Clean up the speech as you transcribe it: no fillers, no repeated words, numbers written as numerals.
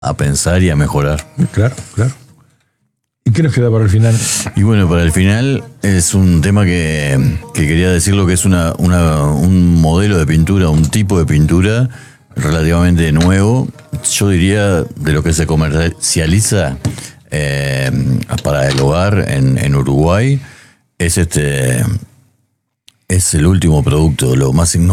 a pensar y a mejorar. Claro, claro. ¿Y qué nos queda para el final? Y bueno, para el final es un tema que quería decirlo, que es un modelo de pintura, un tipo de pintura relativamente nuevo. Yo diría de lo que se comercializa para el hogar en Uruguay. Es el último producto, lo más